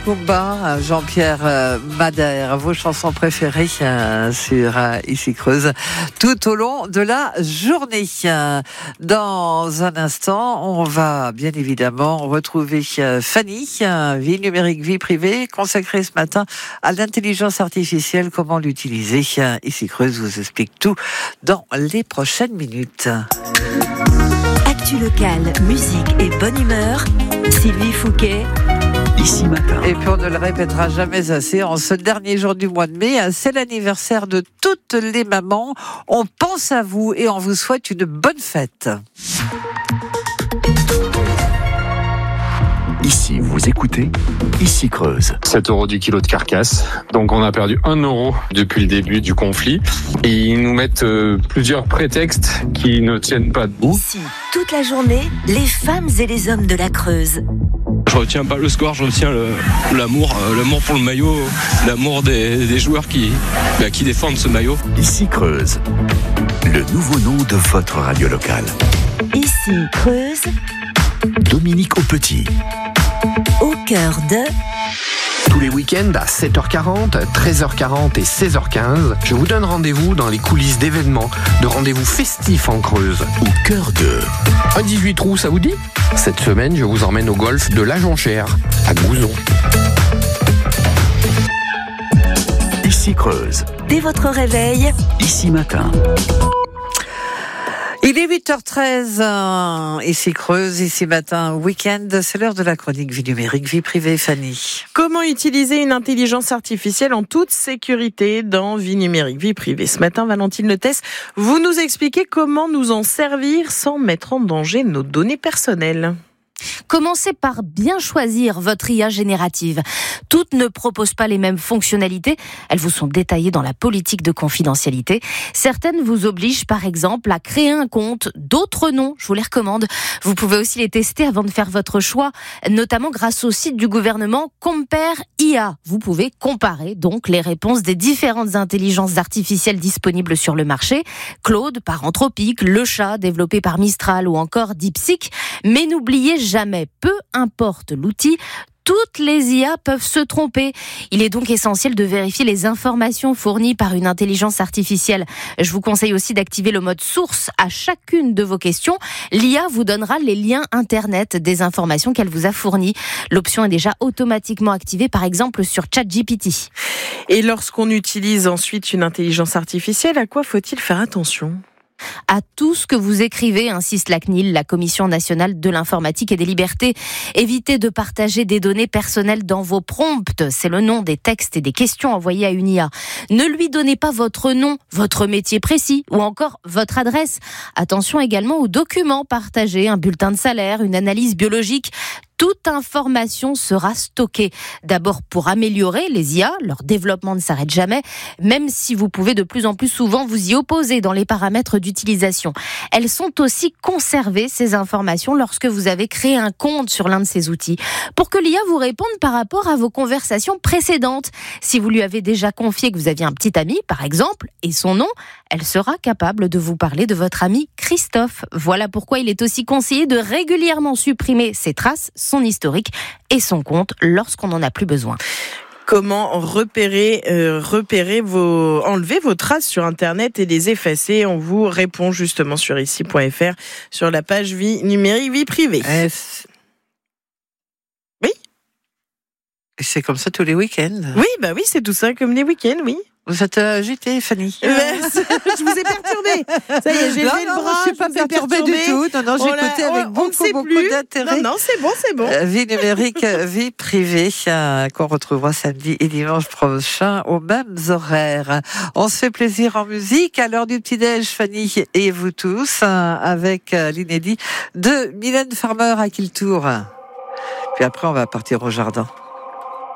Macumba, Jean-Pierre Madère, vos chansons préférées sur Ici Creuse tout au long de la journée. Dans un instant, on va bien évidemment retrouver Fanny, vie numérique, vie privée, consacrée ce matin à l'intelligence artificielle, comment l'utiliser. Ici Creuse vous explique tout dans les prochaines minutes. Actu locale, musique et bonne humeur, Sylvie Fouquet. Ici matin. Et puis on ne le répétera jamais assez, en ce dernier jour du mois de mai, c'est l'anniversaire de toutes les mamans. On pense à vous et on vous souhaite une bonne fête. Ici, vous écoutez Ici Creuse. 7 € du kilo de carcasse. Donc on a perdu 1 € depuis le début du conflit. Et ils nous mettent plusieurs prétextes qui ne tiennent pas debout. Ici, toute la journée, les femmes et les hommes de la Creuse. Je retiens pas le score, je retiens l'amour pour le maillot, l'amour des joueurs qui défendent ce maillot. Ici Creuse, le nouveau nom de votre radio locale. Ici Creuse, Dominique Aupetit. au cœur de... Tous les week-ends à 7h40, 13h40 et 16h15, je vous donne rendez-vous dans les coulisses d'événements, de rendez-vous festifs en Creuse. Au cœur de... Un 18 trous, ça vous dit ? Cette semaine, je vous emmène au golf de la Jonchère, à Gouzon. Ici Creuse, Dès votre réveil, Ici matin. Il est 8h13, ici Creuse, ici matin, week-end, c'est l'heure de la chronique vie numérique, vie privée, Fanny. Comment utiliser une intelligence artificielle en toute sécurité dans vie numérique, vie privée. Ce matin, Valentine Letès, vous nous expliquez comment nous en servir sans mettre en danger nos données personnelles. Commencez par bien choisir votre IA générative. Toutes ne proposent pas les mêmes fonctionnalités. Elles vous sont détaillées dans la politique de confidentialité. Certaines vous obligent par exemple à créer un compte. D'autres non, je vous les recommande. Vous pouvez aussi les tester avant de faire votre choix, notamment grâce au site du gouvernement Compare IA. Vous pouvez comparer donc les réponses des différentes intelligences artificielles disponibles sur le marché. Claude par Anthropic, Le Chat développé par Mistral ou encore DeepSeek. Mais n'oubliez jamais, peu importe l'outil, toutes les IA peuvent se tromper. Il est donc essentiel de vérifier les informations fournies par une intelligence artificielle. Je vous conseille aussi d'activer le mode source à chacune de vos questions. L'IA vous donnera les liens internet des informations qu'elle vous a fournies. L'option est déjà automatiquement activée, par exemple sur ChatGPT. Et lorsqu'on utilise ensuite une intelligence artificielle, à quoi faut-il faire attention ? À tout ce que vous écrivez, insiste la CNIL, la Commission nationale de l'informatique et des libertés. Évitez de partager des données personnelles dans vos prompts. C'est le nom des textes et des questions envoyés à une IA. Ne lui donnez pas votre nom, votre métier précis ou encore votre adresse. Attention également aux documents partagés, un bulletin de salaire, une analyse biologique. Toute information sera stockée. D'abord pour améliorer les IA, leur développement ne s'arrête jamais, même si vous pouvez de plus en plus souvent vous y opposer dans les paramètres d'utilisation. Elles sont aussi conservées, ces informations, lorsque vous avez créé un compte sur l'un de ces outils, pour que l'IA vous réponde par rapport à vos conversations précédentes. Si vous lui avez déjà confié que vous aviez un petit ami, par exemple, et son nom, elle sera capable de vous parler de votre ami Christophe. Voilà pourquoi il est aussi conseillé de régulièrement supprimer ses traces, son historique et son compte lorsqu'on n'en a plus besoin. Comment enlever vos traces sur Internet et les effacer ? On vous répond justement sur ici.fr, sur la page vie numérique, vie privée. Oui ? C'est comme ça tous les week-ends. Oui, c'est tout ça comme les week-ends, oui. Vous êtes agité, Fanny. Je vous ai perturbé. Ça y est, j'ai levé le bras. Je ne suis pas perturbée du tout. Non, j'ai écouté avec beaucoup d'intérêt. Non, c'est bon. Vie numérique, vie privée, qu'on retrouvera samedi et dimanche prochain aux mêmes horaires. On se fait plaisir en musique à l'heure du petit-déj, Fanny et vous tous, avec l'inédit de Mylène Farmer à qui le tour. Puis après, on va partir au jardin.